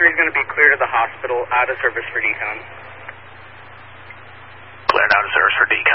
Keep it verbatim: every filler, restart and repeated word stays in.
three is going to be clear to the hospital, out of service for decon. Clear and out of service for decon.